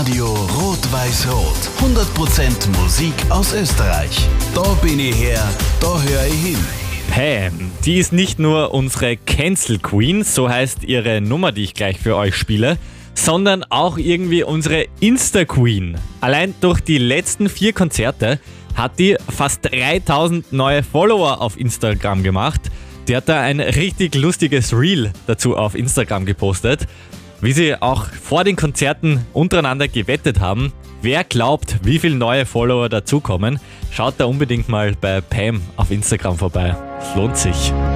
Radio Rot-Weiß-Rot. 100% Musik aus Österreich. Da bin ich her, da höre ich hin. Pam, die ist nicht nur unsere Cancel Queen, so heißt ihre Nummer, die ich gleich für euch spiele, sondern auch irgendwie unsere Insta Queen. Allein durch die letzten 4 Konzerte hat die fast 3000 neue Follower auf Instagram gemacht. Die hat da ein richtig lustiges Reel dazu auf Instagram gepostet, wie sie auch vor den Konzerten untereinander gewettet haben. Wer glaubt, wie viele neue Follower dazukommen? Schaut da unbedingt mal bei Pam auf Instagram vorbei. Es lohnt sich.